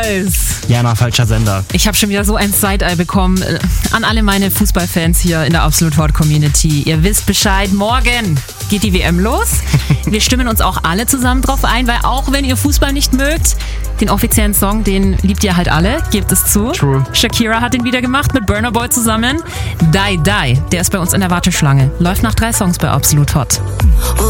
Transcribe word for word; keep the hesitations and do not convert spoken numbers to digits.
Boys. Jana, falscher Sender. Ich habe schon wieder so ein Side-Eye bekommen. An alle meine Fußballfans hier in der Absolut Hot Community. Ihr wisst Bescheid, morgen geht die W M los. Wir stimmen uns auch alle zusammen drauf ein, weil auch wenn ihr Fußball nicht mögt, den offiziellen Song, den liebt ihr halt alle, gebt es zu. True. Shakira hat den wieder gemacht mit Burna Boy zusammen. Die Die, der ist bei uns in der Warteschlange. Läuft nach drei Songs bei Absolut Hot.